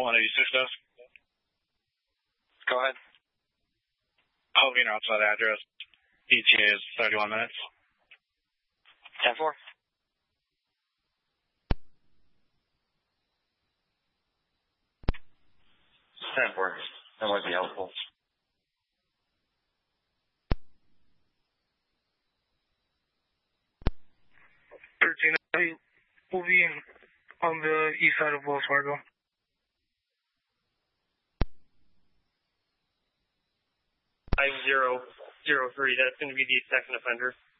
186 desk. Go ahead. Holding outside address. ETA is 31 minutes. 10-4. That might be helpful. 13, we'll be on the east side of Wells Fargo. 5003, that's going to be the second offender.